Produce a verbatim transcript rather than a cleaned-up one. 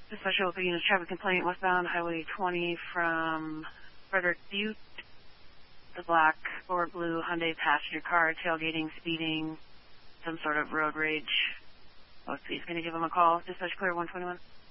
Dispatch local units traffic complaint westbound Highway twenty from Frederick Butte. The black or blue Hyundai passenger car tailgating, speeding, some sort of road rage. Oh, please, can you give them a call? Dispatch clear one twenty-one.